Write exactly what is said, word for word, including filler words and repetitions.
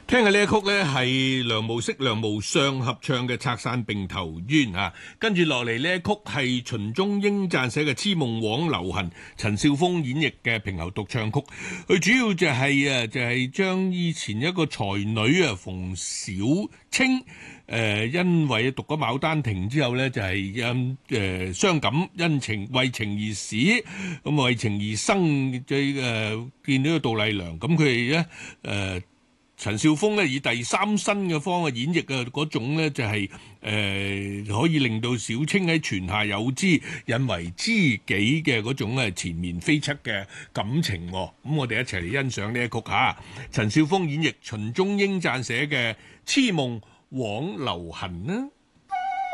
聽嘅呢一曲呢係梁無息、梁無相合唱嘅《拆散並頭冤》啊，跟住落嚟呢一曲係秦中英撰寫嘅《痴夢枉流行》，陳少峰演繹嘅平喉獨唱曲。佢主要就係啊，就係將以前一個才女啊馮小青。誒、呃，因為讀咗《牡丹亭》之後呢，就係因誒傷感，因情為情而死，咁為情而生，最誒、呃、見到個杜麗娘，咁佢哋咧誒陳少峰咧以第三身嘅方嘅演繹嘅嗰種咧，就係、是、誒、呃、可以令到小青喺泉下有知，引為知己嘅嗰種誒纏綿悱惻嘅感情、哦。咁我哋一齊嚟欣賞呢一曲嚇，陳少峰演繹秦中英撰寫嘅《痴夢枉流行》呢。